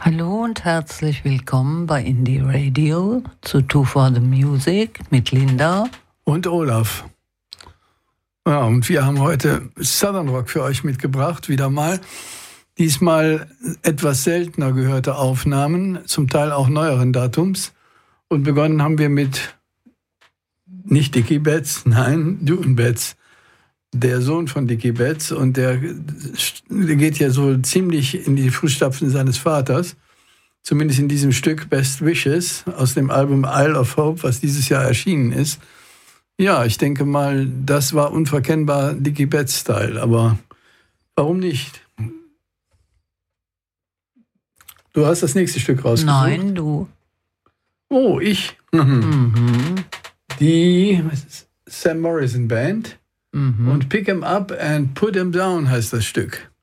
Hallo und herzlich willkommen bei Indie Radio zu Two for the Music mit Linda und Olaf. Ja, und wir haben heute Southern Rock für euch mitgebracht, wieder mal. Diesmal etwas seltener gehörte Aufnahmen, zum Teil auch neueren Datums. Und begonnen haben wir mit nicht Dickie Betts, nein, Duane Betts, der Sohn von Dickie Betts. Und der geht ja so ziemlich in die Fußstapfen seines Vaters. Zumindest in diesem Stück Best Wishes aus dem Album Isle of Hope, was dieses Jahr erschienen ist. Ja, ich denke mal, das war unverkennbar Dickie Betts-Style, aber warum nicht? Du hast das nächste Stück rausgesucht. Nein, du. Oh, ich. Die Sam Morrison Band und Pick 'em Up and Put 'em Down heißt das Stück.